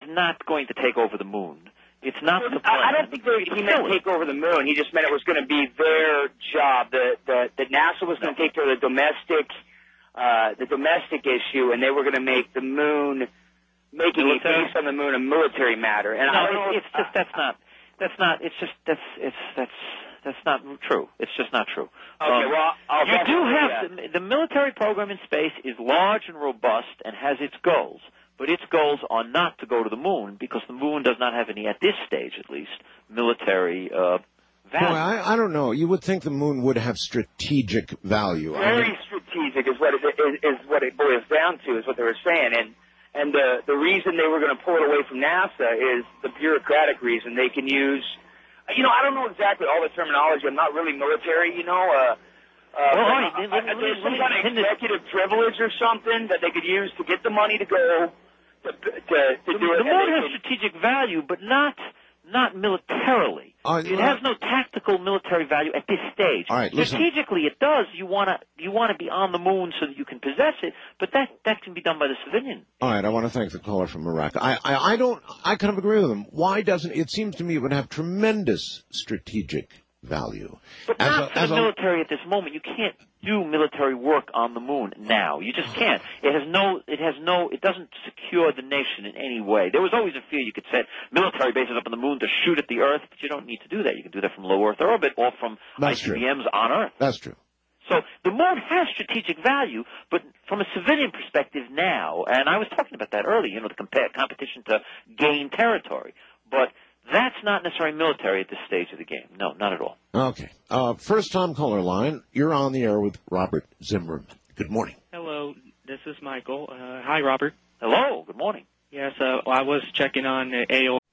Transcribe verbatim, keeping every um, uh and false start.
not going to take over the moon. It's not the plan. I don't think that he meant take over the moon. He just meant it was going to be their job. The, the, the NASA was going to take care of the domestic, uh, the domestic issue, and they were going to make the moon, making it based on the moon a military matter. And no, I don't know it's, it's just that's not. That's not. It's just that's. It's that's. That's not true. It's just not true. Okay, um, well, I'll you do have the, the military program in space is large and robust and has its goals, but its goals are not to go to the moon because the moon does not have any, at this stage at least, military uh, value. Boy, I, I don't know. You would think the moon would have strategic value. Very I mean, strategic is what it is, is what it boils down to, is what they were saying, and and the the reason they were going to pull it away from NASA is the bureaucratic reason. They can use. You know, I don't know exactly all the terminology. I'm not really military, you know. Uh, uh, well, I, right. I, I, there's some kind of executive privilege or something that they could use to get the money to go to, to, to the, do it. The moon has strategic value, but not not militarily. Uh, it has no tactical military value at this stage. All right, listen. Strategically, it does. You want to you want to be on the moon so that you can possess it, but that that can be done by the civilian. All right, I want to thank the caller from Iraq. I, I, I don't. I kind of agree with him. Why doesn't it seems to me it would have tremendous strategic value? But as not a, for as the a, military at this moment. You can't do military work on the moon now. You just can't. It has no. It has no. It doesn't secure the nation in any way. There was always a fear you could set military bases up on the moon to shoot at the Earth, but you don't need to do that. You can do that from low Earth orbit or from That's I C B Ms true. on Earth. That's true. So the moon has strategic value, but from a civilian perspective now, and I was talking about that earlier, you know, the compa- competition to gain territory. But that's not necessarily military at this stage of the game. No, not at all. Okay. Uh, first time caller line. You're on the air with Robert Zimmerman. Good morning. Hello, this is Michael. Uh, hi, Robert. Hello. Good morning. Yes, uh, well, I was checking on uh, A O